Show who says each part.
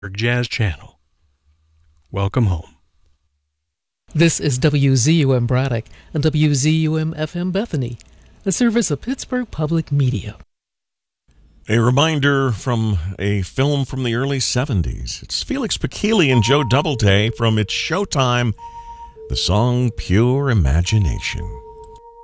Speaker 1: Jazz Channel. Welcome home.
Speaker 2: This is WZUM Braddock and WZUM FM Bethany, a service of Pittsburgh Public Media.
Speaker 3: A reminder from a film from the early 70s. It's Felix Pikili and Joe Doubleday from It's Showtime, the song Pure Imagination.